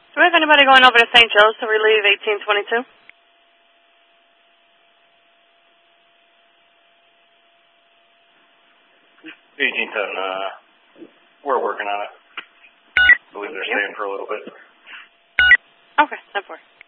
Do we have anybody going over to St. Joe's to relieve 1822? 1810, we're working on it. I believe they're staying for a little bit. Okay, 10-4.